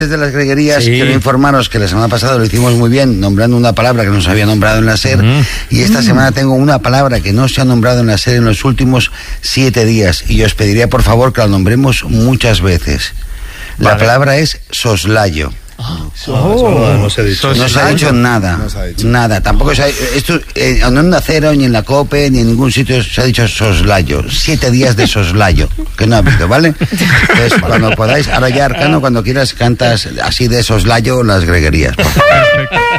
De las greguerías, Sí. quiero informaros que la semana pasada lo hicimos muy bien, nombrando una palabra que no se había nombrado en la SER, y esta semana tengo una palabra que no se ha nombrado en la SER en los últimos 7 días, y os pediría por favor que la nombremos muchas veces. La palabra es soslayo. No se ha dicho. No se ha dicho nada, No se ha dicho. nada. Tampoco se ha, esto, en Onda Cero, ni en la COPE, ni en ningún sitio se ha dicho soslayo. 7 días de soslayo, que no ha habido, ¿vale? Entonces, cuando podáis, ahora ya, Arcano, cuando quieras, cantas así de soslayo las greguerías, por favor.